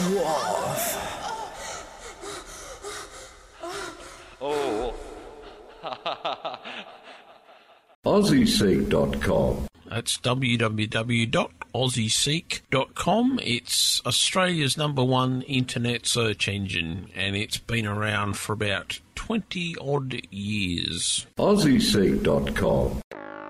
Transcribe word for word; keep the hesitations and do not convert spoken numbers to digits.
Dwarf. Oh. Aussie Seek dot com. That's w w w dot aussie seek dot com. It's Australia's number one internet search engine, and it's been around for about twenty odd years. Aussie Seek dot com.